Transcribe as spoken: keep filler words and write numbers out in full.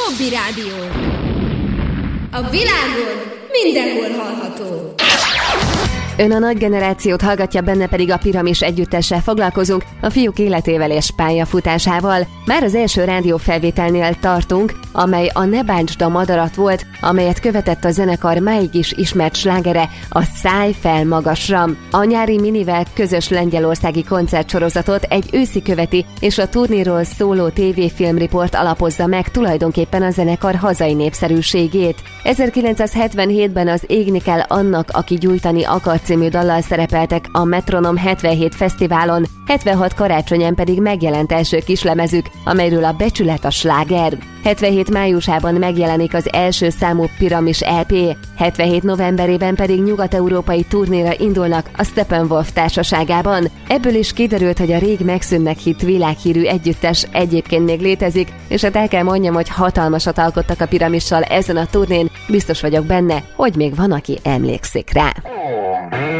Hobby Rádió. A világon mindenhol hallható. Ön a nagy generációt hallgatja, benne pedig a Piramis együttessel foglalkozunk, a fiúk életével és pályafutásával. Már az első rádiófelvételnél tartunk, amely a Ne bántsd a madarat volt, amelyet követett a zenekar máig is ismert slágere, a Szállj fel magasra. A nyári minivel közös lengyelországi koncertsorozatot egy őszi követi, és a turnéról szóló tévéfilmriport alapozza meg tulajdonképpen a zenekar hazai népszerűségét. ezerkilencszázhetvenhétben az Égni kell annak, aki gyújtani akar című dallal szerepeltek a Metronom hetvenhét fesztiválon, hetvenhat karácsonyán pedig megjelent első kislemezük, amelyről a Becsület a sláger. hetvenhét májusában megjelenik az első számú Piramis é pé, hetvenhét novemberében pedig nyugat-európai turnéra indulnak a Steppenwolf társaságában. Ebből is kiderült, hogy a rég megszűnnek hitt világhírű együttes egyébként még létezik, és hát el kell mondjam, hogy hatalmasat alkottak a Piramissal ezen a turnén, biztos vagyok benne, hogy még van, aki emlékszik rá.